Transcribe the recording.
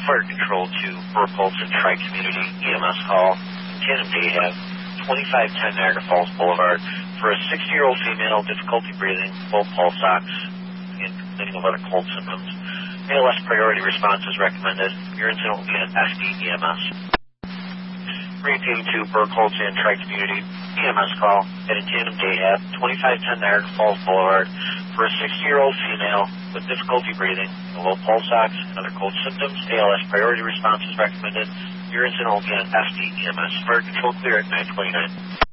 Fire Control to Burr Colson Tri-Community EMS call. Tandem Dayhab, 2510 Niagara Falls Boulevard, for a 60-year-old female, difficulty breathing, low pulse ox, and complaining of other cold symptoms. ALS priority response is recommended. Your incident will be an FD-EMS. 382 Burr Colson Tri-Community EMS call at Tandem Dayhab, 2510 Niagara Falls Boulevard, for a 60-year-old female with difficulty breathing, low pulse ox, and other cold symptoms. ALS priority response is recommended. Your incident will be an FD-EMS. Fire Control clear at 929.